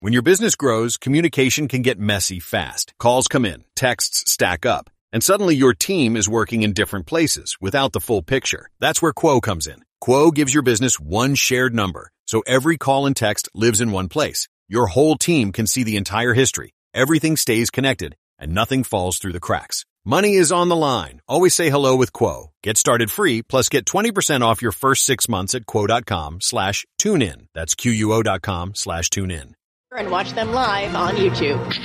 When your business grows, communication can get messy fast. Calls come in, texts stack up, and suddenly your team is working in different places without the full picture. That's where Quo comes in. Quo gives your business one shared number, so every call and text lives in one place. Your whole team can see the entire history. Everything stays connected, and nothing falls through the cracks. Money is on the line. Always say hello with Quo. Get started free, plus get 20% off your first 6 months at quo.com/tunein. That's QUO.com/tunein. And watch them live on YouTube.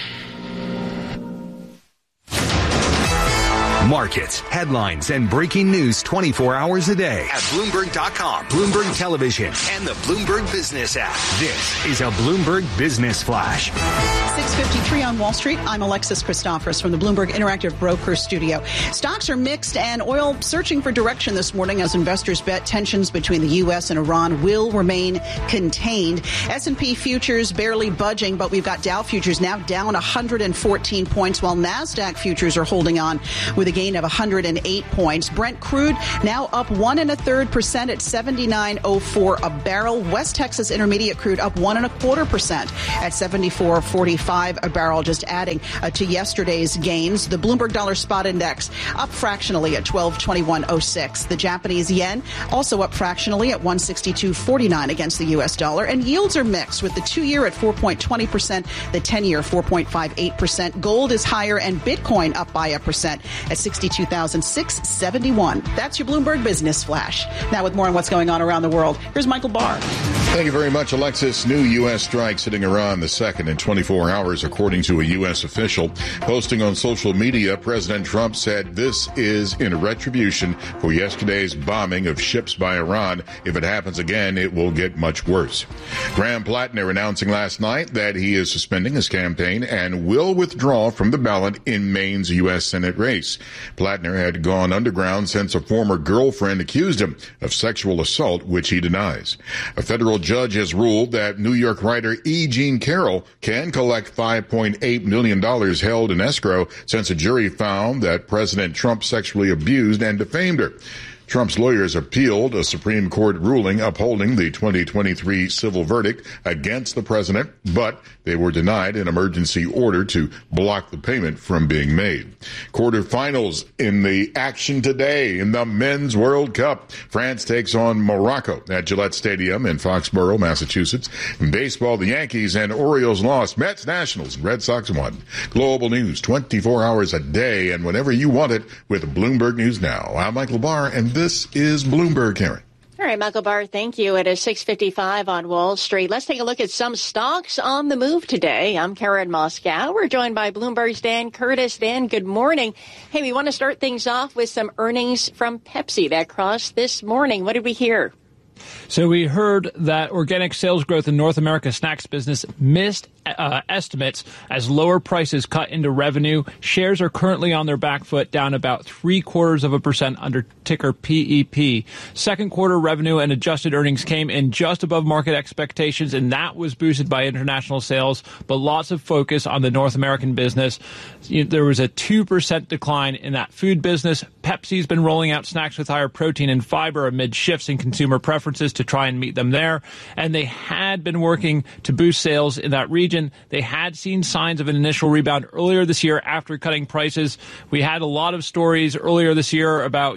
Markets, headlines, and breaking news 24 hours a day at Bloomberg.com, Bloomberg Television, and the Bloomberg Business app. This is a Bloomberg Business Flash. 6:53 on Wall Street. I'm Alexis Christophorous from the Bloomberg Interactive Broker Studio. Stocks are mixed and oil searching for direction this morning as investors bet tensions between the U.S. and Iran will remain contained. S&P futures barely budging, but we've got Dow futures now down 114 points, while NASDAQ futures are holding on with a gain of 108 points. Brent crude now up 1.33% at $79.04 a barrel. West Texas Intermediate crude up 1.25% at $74.45 a barrel, just adding to yesterday's gains. The Bloomberg Dollar Spot Index up fractionally at 1221.06. The Japanese yen also up fractionally at 162.49 against the U.S. dollar. And yields are mixed, with the 2-year at 4.20%, the 10-year 4.58%. Gold is higher, and Bitcoin up by 1% at 62,671. That's your Bloomberg Business Flash. Now with more on what's going on around the world, here's Michael Barr. Thank you very much, Alexis. New U.S. strikes hitting Iran, the second in 24 hours, according to a U.S. official. Posting on social media, President Trump said this is in retribution for yesterday's bombing of ships by Iran. If it happens again, it will get much worse. Graham Plattner announcing last night that he is suspending his campaign and will withdraw from the ballot in Maine's U.S. Senate race. Plattner had gone underground since a former girlfriend accused him of sexual assault, which he denies. A federal judge has ruled that New York writer E. Jean Carroll can collect $5.8 million held in escrow since a jury found that President Trump sexually abused and defamed her. Trump's lawyers appealed a Supreme Court ruling upholding the 2023 civil verdict against the president, but they were denied an emergency order to block the payment from being made. Quarterfinals in the action today in the Men's World Cup. France takes on Morocco at Gillette Stadium in Foxborough, Massachusetts. In baseball, the Yankees and Orioles lost. Mets, Nationals, and Red Sox won. Global news 24 hours a day and whenever you want it with Bloomberg News Now. I'm Michael Barr, and this is Bloomberg, Karen. All right, Michael Barr, thank you. It is 6:55 on Wall Street. Let's take a look at some stocks on the move today. I'm Karen Moscow. We're joined by Bloomberg's Dan Curtis. Dan, good morning. Hey, we want to start things off with some earnings from Pepsi that crossed this morning. What did we hear? So we heard that organic sales growth in North America snacks business missed estimates as lower prices cut into revenue. Shares are currently on their back foot, down about 0.75% under ticker PEP. Second quarter revenue and adjusted earnings came in just above market expectations, and that was boosted by international sales, but lots of focus on the North American business. There was a 2% decline in that food business. Pepsi's been rolling out snacks with higher protein and fiber amid shifts in consumer preferences to try and meet them there. And they had been working to boost sales in that region. They had seen signs of an initial rebound earlier this year after cutting prices. We had a lot of stories earlier this year about,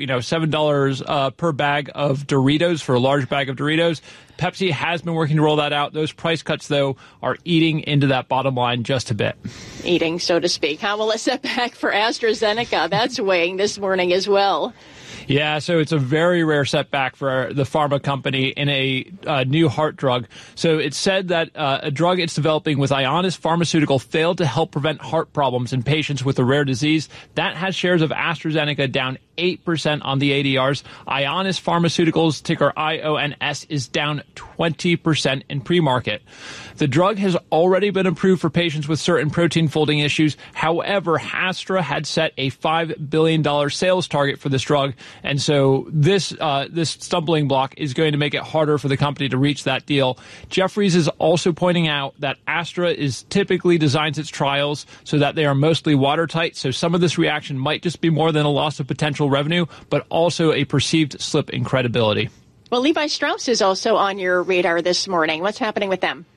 $7 per bag of Doritos for a large bag of Doritos. Pepsi has been working to roll that out. Those price cuts, though, are eating into that bottom line just a bit. Eating, so to speak. How will it set back for AstraZeneca? That's weighing this morning as well. Yeah, so it's a very rare setback for the pharma company in a new heart drug. So it said that a drug it's developing with Ionis Pharmaceutical failed to help prevent heart problems in patients with a rare disease. That has shares of AstraZeneca down 8% on the ADRs. Ionis Pharmaceuticals, ticker IONS, is down 20% in pre-market. The drug has already been approved for patients with certain protein folding issues. However, Astra had set a $5 billion sales target for this drug. And so this stumbling block is going to make it harder for the company to reach that deal. Jefferies is also pointing out that Astra typically designs its trials so that they are mostly watertight. So some of this reaction might just be more than a loss of potential revenue, but also a perceived slip in credibility. Well, Levi Strauss is also on your radar this morning. What's happening with them?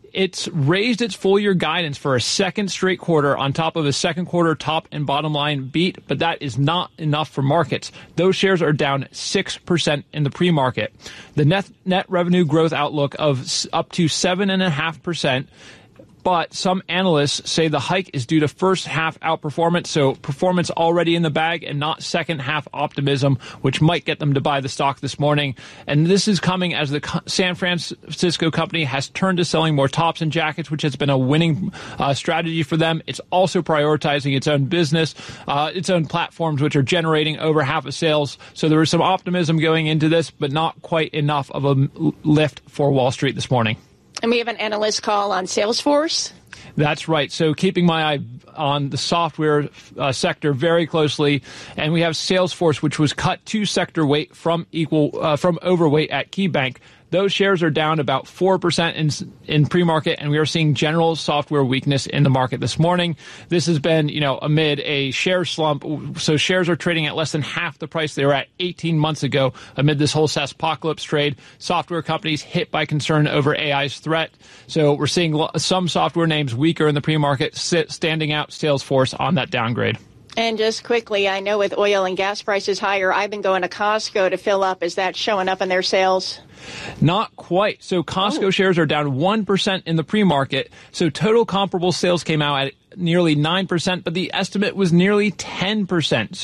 It's raised its full-year guidance for a second straight quarter on top of a second quarter top and bottom line beat, but that is not enough for markets. Those shares are down 6% in the pre-market. The net revenue growth outlook of up to 7.5%. But some analysts say the hike is due to first half outperformance, so performance already in the bag and not second half optimism, which might get them to buy the stock this morning. And this is coming as the San Francisco company has turned to selling more tops and jackets, which has been a winning strategy for them. It's also prioritizing its own business, its own platforms, which are generating over half of sales. So there was some optimism going into this, but not quite enough of a lift for Wall Street this morning. And we have an analyst call on Salesforce. That's right. So keeping my eye on the software sector very closely, and we have Salesforce, which was cut to sector weight from overweight at KeyBank. Those shares are down about 4% in pre-market, and we are seeing general software weakness in the market this morning. This has been, amid a share slump. So shares are trading at less than half the price they were at 18 months ago amid this whole SaaSpocalypse trade. Software companies hit by concern over AI's threat. So we're seeing some software names weaker in the pre-market, standing out Salesforce on that downgrade. And just quickly, I know with oil and gas prices higher, I've been going to Costco to fill up. Is that showing up in their sales? Not quite. So Costco shares are down 1% in the pre-market. So total comparable sales came out at nearly 9%, but the estimate was nearly 10%.